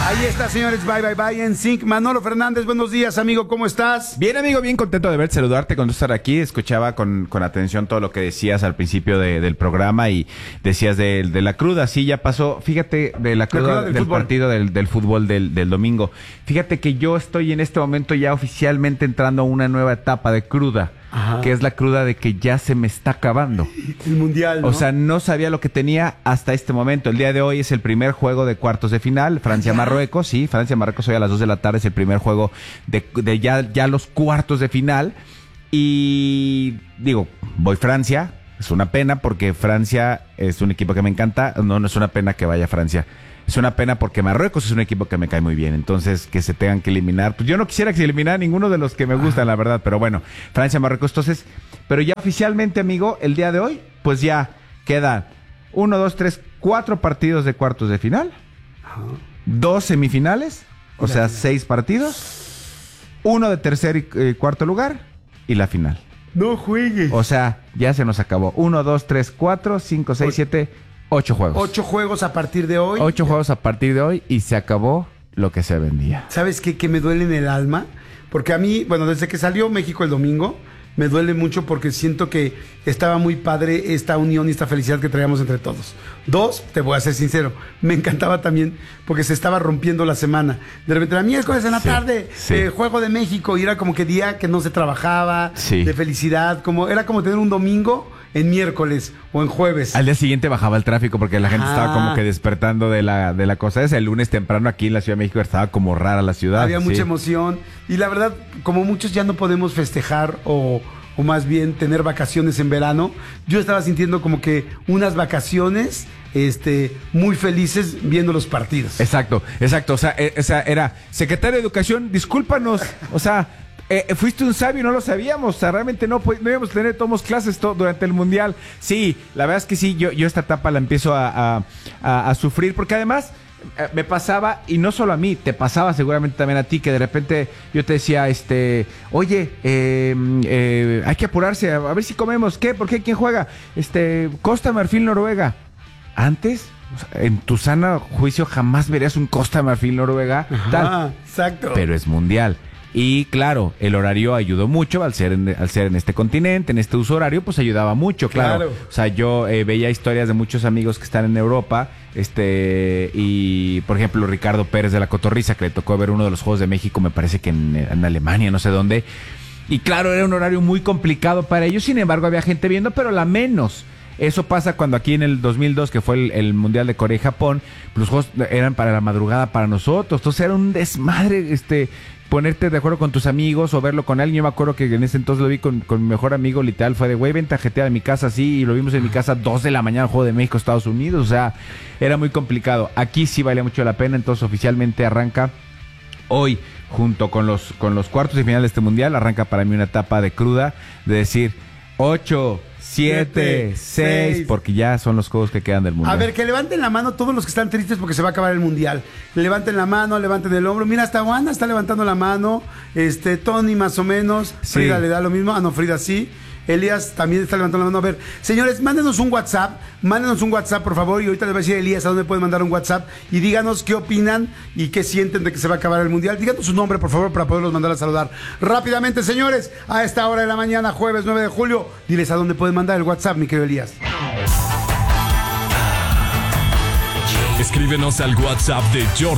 Ahí está, señores, bye, en Sync. Manolo Fernández, buenos días, amigo, ¿cómo estás? Bien, amigo, bien contento de verte, saludarte, con estar aquí. Escuchaba con atención todo lo que decías al principio del programa y decías de la cruda. Sí, ya pasó. Fíjate, de la cruda del fútbol. partido del fútbol del domingo. Fíjate que yo estoy en este momento ya oficialmente entrando a una nueva etapa de cruda. Ajá. Que es la cruda de que ya se me está acabando. El mundial, ¿no? O sea, no sabía lo que tenía hasta este momento. El día de hoy es el primer juego de cuartos de final. Francia-Marruecos, sí. Francia-Marruecos hoy a las 2 de la tarde es el primer juego de ya los cuartos de final. Y digo, voy Francia. Es una pena porque Francia es un equipo que me encanta. No es una pena que vaya Francia. Es una pena porque Marruecos es un equipo que me cae muy bien. Entonces, que se tengan que eliminar. Pues yo no quisiera que se eliminara ninguno de los que me gustan, la verdad. Pero bueno, Francia, Marruecos. Entonces, pero ya oficialmente, amigo, el día de hoy, pues ya quedan 1, 2, 3, 4 partidos de cuartos de final. 2 semifinales. O sea, 6 partidos. 1 de tercer y cuarto lugar. Y la final. No juegues. O sea, ya se nos acabó. 1, 2, 3, 4, 5, 6, 7... 8 juegos. 8 juegos a partir de hoy. 8 juegos a partir de hoy y se acabó lo que se vendía. ¿Sabes qué? Que me duele en el alma. Porque a mí, bueno, desde que salió México el domingo, me duele mucho porque siento que estaba muy padre esta unión y esta felicidad que traíamos entre todos. 2, te voy a ser sincero, me encantaba también porque se estaba rompiendo la semana. De repente, la miércoles en la tarde, Juego de México, y era como que día que no se trabajaba, de felicidad, era como tener un domingo en miércoles o en jueves. Al día siguiente bajaba el tráfico porque la gente estaba como que despertando de la cosa esa. El lunes temprano aquí en la Ciudad de México estaba como rara la ciudad. Había mucha emoción. Y la verdad, como muchos ya no podemos festejar o más bien tener vacaciones en verano, yo estaba sintiendo como que unas vacaciones muy felices viendo los partidos. Exacto. O sea, era secretario de Educación, discúlpanos. O sea, fuiste un sabio y no lo sabíamos. O sea, realmente no íbamos a tener tomos clases durante el Mundial. Sí, la verdad es que sí, yo esta etapa la empiezo a sufrir porque además me pasaba, y no solo a mí, te pasaba seguramente también a ti, que de repente yo te decía, oye, hay que apurarse, a ver si comemos. ¿Qué? ¿Por qué? ¿Quién juega? Costa Marfil, Noruega. Antes, en tu sano juicio, jamás verías un Costa Marfil, Noruega. Tal. Exacto. Pero es mundial. Y claro, el horario ayudó mucho al ser en este continente, en este uso horario, pues ayudaba mucho, claro. O sea, yo veía historias de muchos amigos que están en Europa, y por ejemplo Ricardo Pérez de la Cotorrisa, que le tocó ver uno de los Juegos de México, me parece que en Alemania, no sé dónde. Y claro, era un horario muy complicado para ellos, sin embargo había gente viendo, pero la menos. Eso pasa cuando aquí en el 2002, que fue el Mundial de Corea y Japón, los juegos eran para la madrugada para nosotros. Entonces era un desmadre, ponerte de acuerdo con tus amigos o verlo con alguien. Yo me acuerdo que en ese entonces lo vi con mi mejor amigo, literal, fue de, güey, vente a jetear de mi casa, así, y lo vimos en mi casa 2 de la mañana, el Juego de México, Estados Unidos. O sea, era muy complicado. Aquí sí valía mucho la pena, entonces oficialmente arranca hoy, junto con los cuartos de final de este Mundial, arranca para mí una etapa de cruda, de decir 8, 7, 6, porque ya son los juegos que quedan del Mundial. A ver, que levanten la mano todos los que están tristes porque se va a acabar el Mundial. Levanten la mano, levanten el hombro. Mira, hasta Juana está levantando la mano. Tony más o menos. Sí. Frida le da lo mismo. Ah, no, Frida sí. Elías también está levantando la mano. A ver, señores, mándenos un WhatsApp, por favor, y ahorita les voy a decir a Elías a dónde pueden mandar un WhatsApp y díganos qué opinan y qué sienten de que se va a acabar el Mundial. Díganos su nombre, por favor, para poderlos mandar a saludar rápidamente, señores, a esta hora de la mañana, jueves 9 de julio. Diles a dónde pueden mandar el WhatsApp, mi querido Elías. Escríbenos al WhatsApp de Jordi